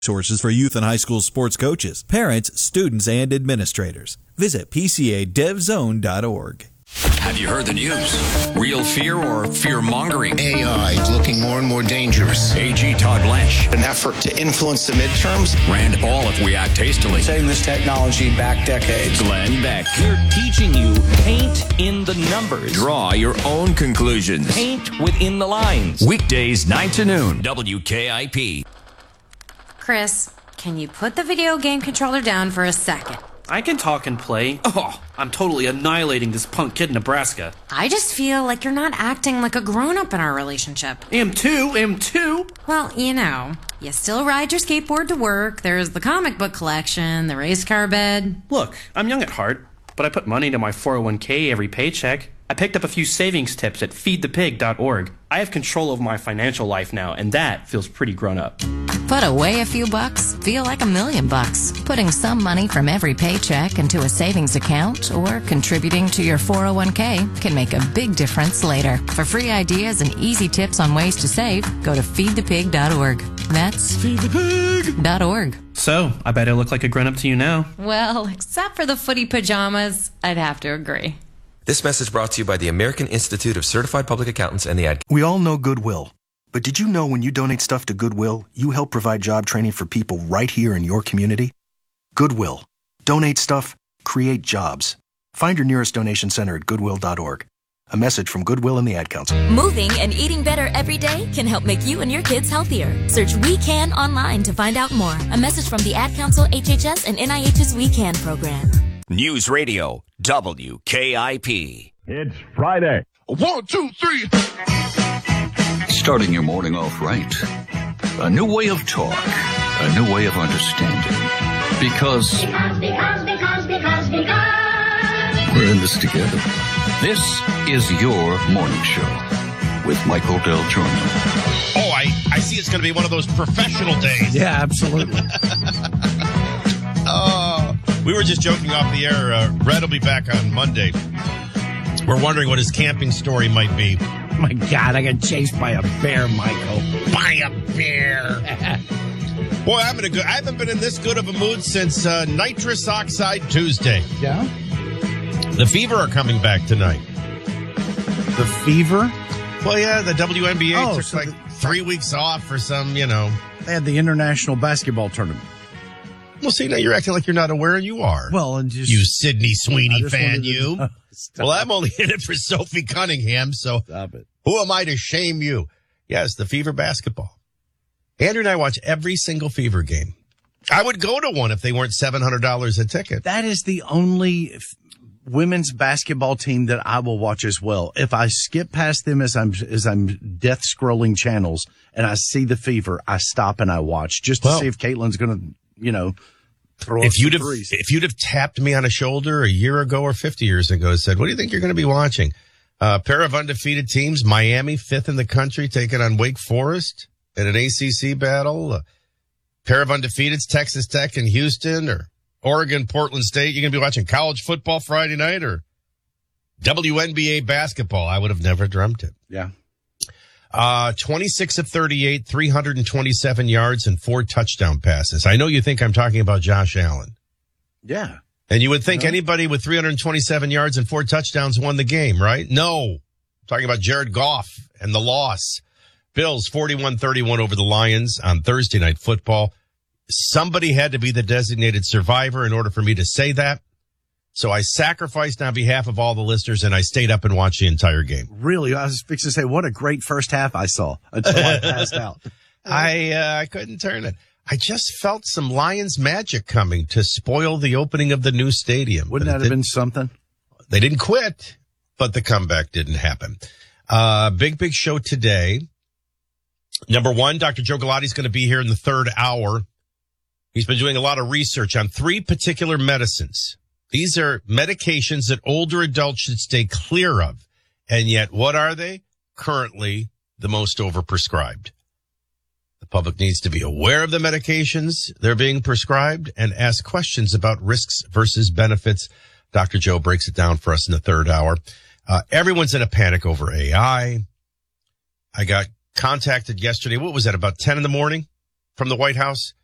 Resources for youth and high school sports coaches, parents, students, and administrators. Visit PCADevZone.org. Have you heard the news? Real fear or fear-mongering? AI is looking more and more dangerous. AG Todd Blanche. An effort to influence the midterms. Rand Paul if we act hastily. Setting this technology back decades. Glenn Beck. We're teaching you paint in the numbers. Draw your own conclusions. Paint within the lines. Weekdays 9 to noon. WKIP. Chris, can you put the video game controller down for a second? I can talk and play. Oh, I'm totally annihilating this punk kid in Nebraska. I just feel like you're not acting like a grown-up in our relationship. Am too. Well, you still ride your skateboard to work, there's the comic book collection, the race car bed. Look, I'm young at heart, but I put money into my 401k every paycheck. I picked up a few savings tips at feedthepig.org. I have control over my financial life now, and that feels pretty grown up. Put away a few bucks, feel like $1 million. Putting some money from every paycheck into a savings account or contributing to your 401k can make a big difference later. For free ideas and easy tips on ways to save, go to feedthepig.org. That's feedthepig.org. So, I bet I look like a grown-up to you now. Well, except for the footy pajamas, I'd have to agree. This message brought to you by the American Institute of Certified Public Accountants and the Ad. We all know Goodwill. But did you know when you donate stuff to Goodwill, you help provide job training for people right here in your community? Goodwill. Donate stuff, create jobs. Find your nearest donation center at goodwill.org. A message from Goodwill and the Ad Council. Moving and eating better every day can help make you and your kids healthier. Search We Can online to find out more. A message from the Ad Council, HHS, and NIH's We Can program. News Radio, WKIP. It's Friday. 1, 2, 3. Starting your morning off right. A new way of talk. A new way of understanding. Because we're in this together. This is your morning show with Michael Del Giorno. Oh, I see it's going to be one of those professional days. Yeah, absolutely. We were just joking off the air. Red will be back on Monday. We're wondering what his camping story might be. Oh my God, I got chased by a bear, Michael. By a bear. Boy, I haven't been in this good of a mood since Nitrous Oxide Tuesday. Yeah? The Fever are coming back tonight. The Fever? Well, yeah, the WNBA took 3 weeks off for some, They had the International Basketball Tournament. Well, see, now you're acting like you're not aware, and you are. Well, and just... You Sydney Sweeney fan, you. Well, I'm only in it for Sophie Cunningham, so stop it. Who am I to shame you? Yes, the Fever basketball. Andrew and I watch every single Fever game. I would go to one if they weren't $700 a ticket. That is the only women's basketball team that I will watch as well. If I skip past them as I'm death scrolling channels and I see the Fever, I stop and I watch just to see if Caitlin's going to, throw up some threes. If you'd have tapped me on a shoulder a year ago or 50 years ago and said, what do you think you're going to be watching? A pair of undefeated teams, Miami, 5th in the country, taking on Wake Forest in an ACC battle. A pair of undefeateds, Texas Tech and Houston, or Oregon, Portland State. You're going to be watching college football Friday night or WNBA basketball. I would have never dreamt it. Yeah. 26 of 38, 327 yards and 4 touchdown passes. I know you think I'm talking about Josh Allen. Yeah. And you would think anybody with 327 yards and 4 touchdowns won the game, right? No. I'm talking about Jared Goff and the loss. Bills 41-31 over the Lions on Thursday Night Football. Somebody had to be the designated survivor in order for me to say that. So I sacrificed on behalf of all the listeners, and I stayed up and watched the entire game. Really? I was fixing to say, what a great first half I saw until I passed out. I couldn't turn it. I just felt some Lions magic coming to spoil the opening of the new stadium. Wouldn't that have been something? They didn't quit, but the comeback didn't happen. Big show today. Number one, Dr. Joe Galati's going to be here in the third hour. He's been doing a lot of research on 3 particular medicines. These are medications that older adults should stay clear of. And yet, what are they? Currently, the most overprescribed. The public needs to be aware of the medications they're being prescribed and ask questions about risks versus benefits. Dr. Joe breaks it down for us in the third hour. Everyone's in a panic over AI. I got contacted yesterday. What was that, about 10 in the morning from the White House?